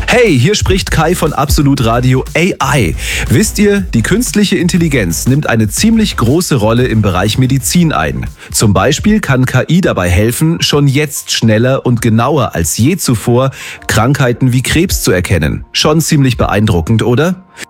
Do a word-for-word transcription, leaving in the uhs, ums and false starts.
Hey, hier spricht Kai von Absolut Radio A I. Wisst ihr, die künstliche Intelligenz nimmt eine ziemlich große Rolle im Bereich Medizin ein. Zum Beispiel kann K I dabei helfen, schon jetzt schneller und genauer als je zuvor Krankheiten wie Krebs zu erkennen. Schon ziemlich beeindruckend, oder?